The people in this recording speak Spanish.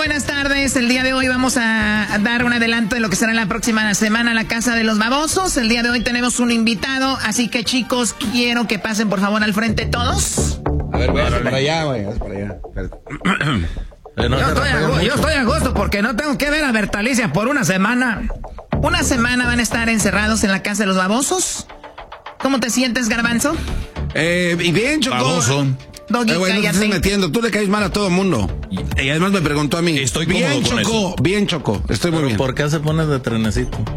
buenas tardes. El día de hoy vamos a dar un adelanto de lo que será la próxima semana la Casa de los Babosos. El día de hoy tenemos un invitado, así que chicos, quiero que pasen por favor al frente todos. A ver, voy para allá, güey. Para allá. Yo estoy a gusto porque no tengo que ver a Bertalicia por una semana. Una semana van a estar encerrados en la Casa de los Babosos. ¿Cómo te sientes, Garbanzo? Y bien, Choco. Baboso. Doggy, Güey, no te estés metiendo. Tú le caes mal a todo el mundo. Y además me preguntó a mí. Estoy bien, cómodo con Choco. eso. Bien, Choco. Estoy muy bien. ¿Por qué se pone de trenecito?